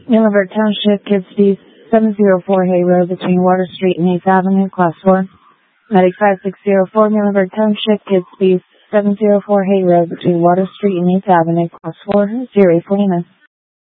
Muhlenberg Township, Kidsby, 704 Hay Road between Water Street and 8th Avenue, Class 4. Medic 5604, Muhlenberg Township, Kidsby, 704 Hay Road between Water Street and 8th Avenue, Class 4, 08 for Enos.